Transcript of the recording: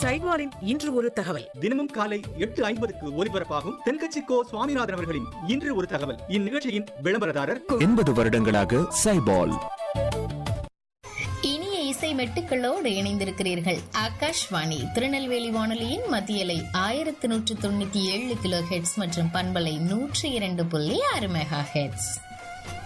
சைட்வாரின் இன்று ஒரு தகவல். தினமும் காலை 8:50 ஒலிபரப்பாகும் தென்கட்சி கோ சுவாமிநாதன் அவர்களின் இன்று ஒரு தகவல். இந்நிகழ்ச்சியின் விளம்பரதாரர் 80 வருடங்களாக சைபால். இனிய இசை மெட்டுக்களோடு இணைந்திருக்கிறீர்கள். ஆகாஷ்வாணி திருநெல்வேலி வானொலியின் மத்தியலை 1197 கிலோ ஹெட்ஸ் மற்றும் பண்பலை 102.6 மெகா ஹெட்ஸ்.